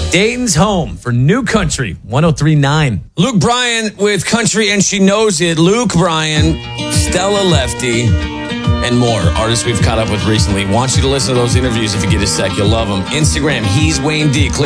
Dayton's home for New Country 103.9. Luke Bryan with Country and She Knows It. Luke Bryan, Stella Lefty, and more artists we've caught up with recently. Want you to listen to those interviews if you get a sec. You'll love them. Instagram, he's Wayne D. Click